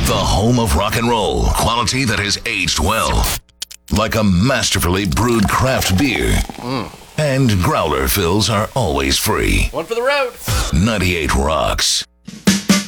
The home of rock and roll. Quality that has aged well. Like a masterfully brewed craft beer. And growler fills are always free. One for the road. 98 Rocks.